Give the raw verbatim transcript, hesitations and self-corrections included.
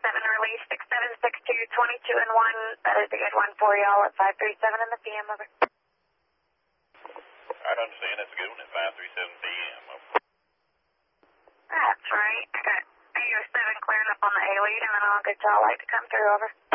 seven release, six seven six two, twenty-two and one. That is a good one for y'all at five three seven in the P M, over. I understand. That's a good one at five three seven P M, over. That's right. I got A O seven clearing up on the A lead, and then I'll get y'all light to come through, over.